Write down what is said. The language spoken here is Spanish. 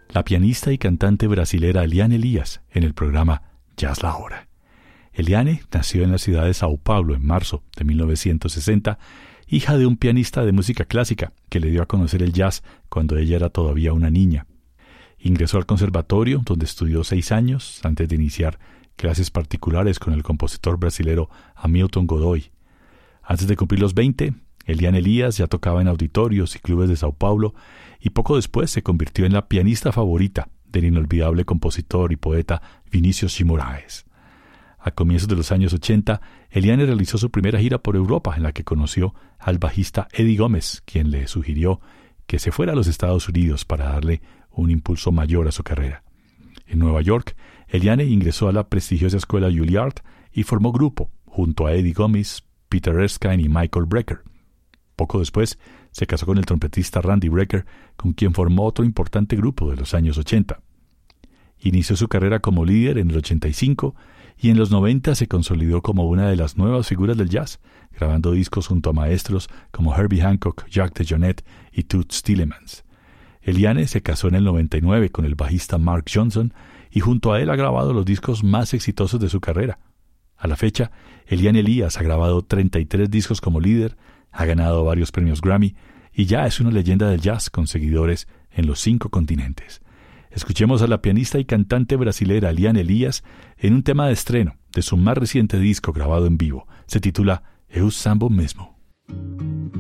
la pianista y cantante brasilera Eliane Elias en el programa Jazz La Hora. Eliane nació en la ciudad de Sao Paulo en marzo de 1960, hija de un pianista de música clásica que le dio a conocer el jazz cuando ella era todavía una niña. Ingresó al conservatorio, donde estudió 6 años antes de iniciar clases particulares con el compositor brasilero Hamilton Godoy. Antes de cumplir los 20, Eliane Elias ya tocaba en auditorios y clubes de Sao Paulo y poco después se convirtió en la pianista favorita del inolvidable compositor y poeta Vinícius de Moraes. A comienzos de los años 80, Eliane realizó su primera gira por Europa, en la que conoció al bajista Eddie Gómez, quien le sugirió que se fuera a los Estados Unidos para darle un impulso mayor a su carrera. En Nueva York, Eliane ingresó a la prestigiosa escuela Juilliard y formó grupo junto a Eddie Gómez, Peter Erskine y Michael Brecker. Poco después, se casó con el trompetista Randy Brecker, con quien formó otro importante grupo de los años 80. Inició su carrera como líder en el 85 y en los 90 se consolidó como una de las nuevas figuras del jazz, grabando discos junto a maestros como Herbie Hancock, Jacques DeJohnette y Toots Thielemans. Eliane se casó en el 99 con el bajista Mark Johnson y junto a él ha grabado los discos más exitosos de su carrera. A la fecha, Eliane Elias ha grabado 33 discos como líder, ha ganado varios premios Grammy y ya es una leyenda del jazz con seguidores en los 5 continentes. Escuchemos a la pianista y cantante brasilera Eliane Elias en un tema de estreno de su más reciente disco grabado en vivo. Se titula Eu Sambo Mesmo.